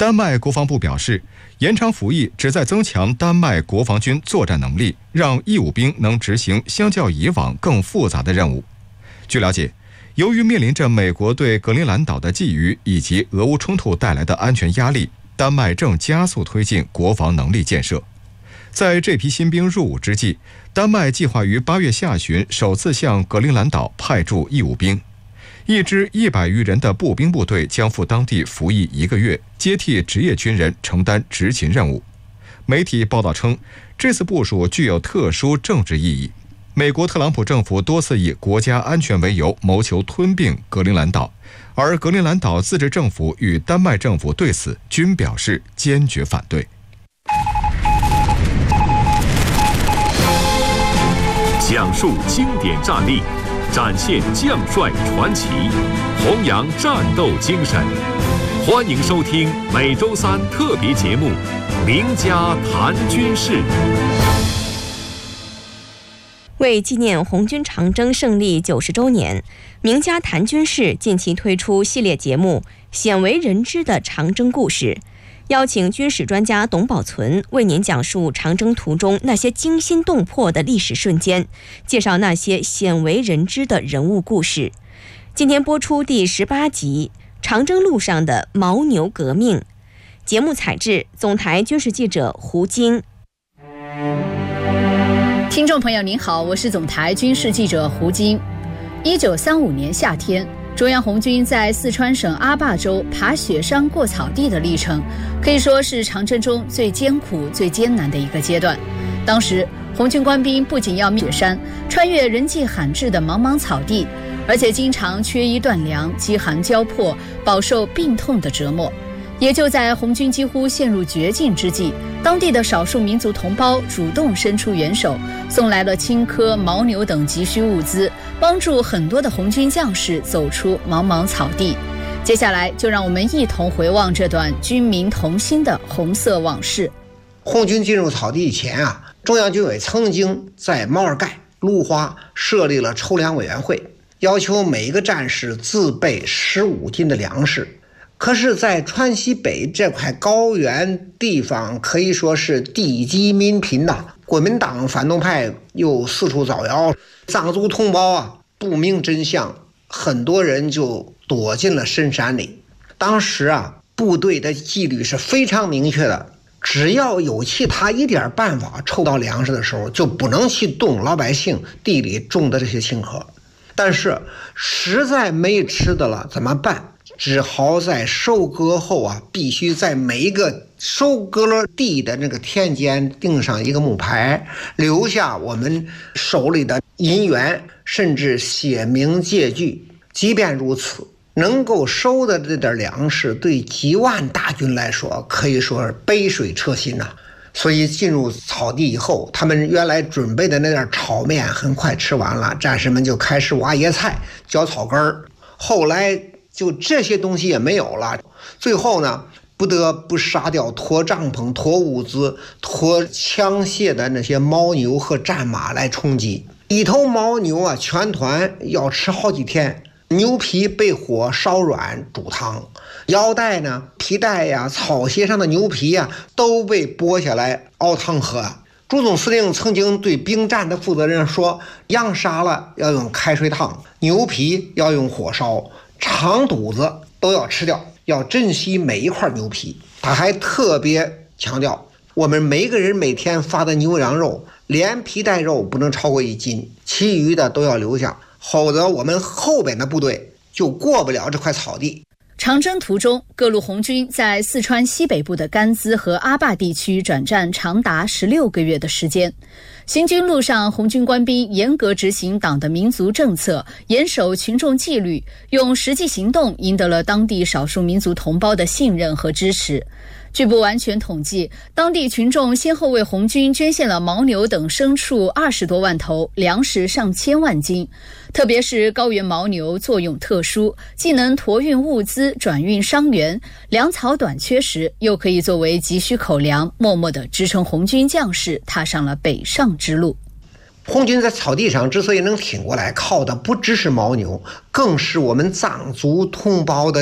丹麦国防部表示，延长服役旨在增强丹麦国防军作战能力，让义务兵能执行相较以往更复杂的任务。据了解，由于面临着美国对格陵兰岛的觊觎以及俄乌冲突带来的安全压力，丹麦正加速推进国防能力建设。在这批新兵入伍之际，丹麦计划于8月下旬首次向格陵兰岛派驻义务兵。一支100余人的步兵部队将赴当地服役1个月，接替职业军人承担执勤任务。媒体报道称，这次部署具有特殊政治意义。美国特朗普政府多次以国家安全为由谋求吞并格陵兰岛，而格陵兰岛自治政府与丹麦政府对此均表示坚决反对。 讲述经典战例，展现将帅传奇，弘扬战斗精神。欢迎收听每周三特别节目《名家谈军事》。 为纪念红军长征胜利90周年，名家谈军事近期推出系列节目《鲜为人知的长征故事》，邀请军史专家董宝存为您讲述长征途中那些惊心动魄的历史瞬间，介绍那些鲜为人知的人物故事。今天播出第18集《长征路上的牦牛革命》，节目采制总台军事记者胡晶。 听众朋友您好，我是总台军事记者胡晶。1935年夏天，中央红军在四川省阿坝州爬雪山过草地的历程，可以说是长征中最艰苦、最艰难的一个阶段。当时，红军官兵不仅要雪山，穿越人迹罕至的茫茫草地，而且经常缺衣断粮、饥寒交迫，饱受病痛的折磨。也就在红军几乎陷入绝境之际，当地的少数民族同胞主动伸出援手，送来了青稞、牦牛等急需物资，帮助很多的红军将士走出茫茫草地。接下来就让我们一同回望这段军民同心的红色往事。 红军进入草地以前中央军委曾经在毛尔盖、芦花设立了筹粮委员会，要求每一个战士自备15斤的粮食。可是在川西北这块高原地方可以说是地积民贫国民党反动派又四处造谣，藏族同胞不明真相，很多人就躲进了深山里。当时部队的纪律是非常明确的，只要有其他一点办法筹到粮食的时候，就不能去动老百姓地里种的这些青稞。但是实在没吃的了怎么办？只好在收割后必须在每一个收割了地的那个田间钉上一个木牌，留下我们手里的银元，甚至写明借据。即便如此，能够收的这点粮食对几万大军来说可以说是杯水车薪所以进入草地以后，他们原来准备的那点炒面很快吃完了，战士们就开始挖野菜、嚼草根儿。后来就这些东西也没有了，最后呢，不得不杀掉拖帐篷、拖物资、拖枪械的那些牦牛和战马来充饥。一头牦牛全团要吃好几天，牛皮被火烧软煮汤，腰带呢、皮带草鞋上的牛皮都被剥下来熬汤喝。朱总司令曾经对兵站的负责人说，羊杀了要用开水烫，牛皮要用火烧，肠肚子都要吃掉，要珍惜每一块牛皮。他还特别强调，我们每个人每天发的牛羊肉，连皮带肉不能超过1斤，其余的都要留下，否则我们后边的部队就过不了这块草地。 长征途中，各路红军在四川西北部的甘孜和阿坝地区转战长达16个月的时间。行军路上，红军官兵严格执行党的民族政策，严守群众纪律，用实际行动赢得了当地少数民族同胞的信任和支持。据不完全统计，当地群众先后为红军捐献了牦牛等牲畜20多万头，粮食上千万斤。特别是高原牦牛作用特殊，既能驮运物资转运伤员，粮草短缺时又可以作为急需口粮，默默地支撑红军将士踏上了北上之路。 红军在草地上之所以能挺过来，靠的不只是牦牛，更是我们藏族同胞的